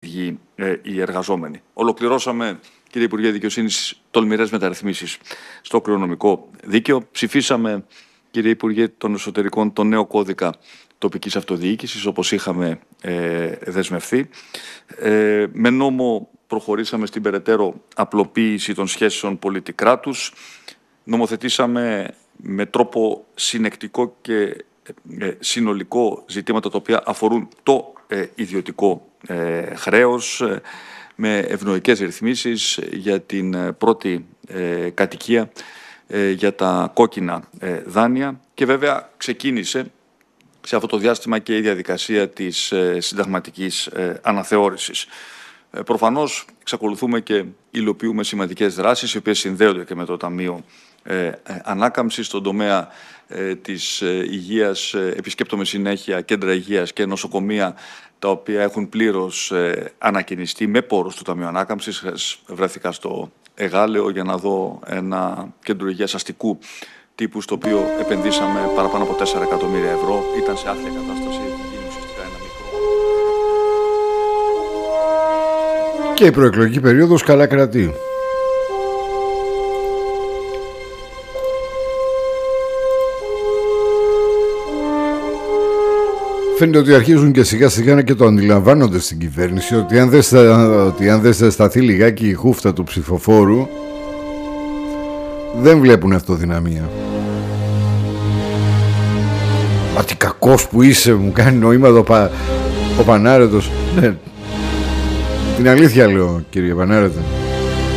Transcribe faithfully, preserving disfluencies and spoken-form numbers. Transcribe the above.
ίδιοι ε, οι εργαζόμενοι. Ολοκληρώσαμε, κύριε Υπουργέ Δικαιοσύνης, τολμηρές μεταρρυθμίσεις στο κληρονομικό δίκαιο. Ψηφίσαμε, κύριε Υπουργέ των Εσωτερικών, τον νέο κώδικα τοπικής αυτοδιοίκησης, όπως είχαμε ε, δεσμευθεί. Ε, με νόμο προχωρήσαμε στην περαιτέρω απλοποίηση των σχέσεων πολίτη-κράτους. Νομοθετήσαμε με τρόπο συνεκτικό και ε, συνολικό ζητήματα τα οποία αφορούν το ε, ιδιωτικό ε, χρέος, ε, με ευνοϊκές ρυθμίσεις για την ε, πρώτη ε, κατοικία, ε, για τα κόκκινα ε, δάνεια, και βέβαια ξεκίνησε σε αυτό το διάστημα και η διαδικασία της ε, συνταγματικής ε, αναθεώρησης. Ε, προφανώς εξακολουθούμε και υλοποιούμε σημαντικές δράσεις, οι οποίες συνδέονται και με το Ταμείο ε, ε, Ανάκαμψης στον τομέα ε, της ε, υγείας. Ε, επισκέπτομαι συνέχεια κέντρα υγείας και νοσοκομεία τα οποία έχουν πλήρως ε, ανακαινιστεί με πόρους του Ταμείου Ανάκαμψης. Βρέθηκα στο Εγάλεο για να δω ένα κέντρο υγείας αστικού τύπου, στο οποίο επενδύσαμε παραπάνω από τέσσερα εκατομμύρια ευρώ. Ήταν σε άθλια κατάσταση, έχει γίνει ουσιαστικά ένα μικρό. Και η προεκλογική περίοδος καλά κρατεί. Φαίνεται ότι αρχίζουν και σιγά σιγά και το αντιλαμβάνονται στην κυβέρνηση, ότι αν δεν, στα, ότι αν δεν σταθεί λιγάκι η χούφτα του ψηφοφόρου, δεν βλέπουν αυτοδυναμία. Μα τι κακός που είσαι, μου κάνει νόημα το πα, ο Πανάρετος. Ναι, την αλήθεια λέω, κύριε Πανάρετε.